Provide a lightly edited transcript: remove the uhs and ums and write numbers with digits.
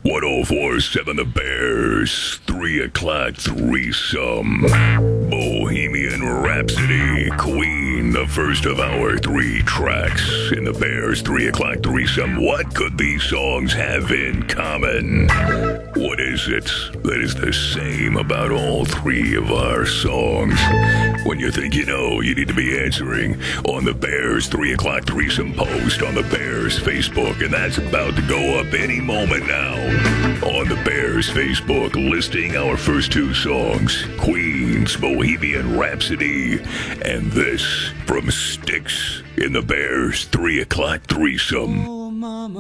1047 The Bears, 3 o'clock threesome. Bohemian Rhapsody, Queen, the first of our 3 tracks in the Bears 3 o'clock threesome. What could these songs have in common? What is it that is the same about all 3 of our songs? When you think you know, you need to be answering on the Bears 3 o'clock threesome post on the Bears Facebook, and that's about to go up any moment now. On the Bears Facebook, listing our first 2 songs, Queen's Bohemian Rhapsody, and this from Styx in the Bears 3 o'clock threesome. Oh, mama.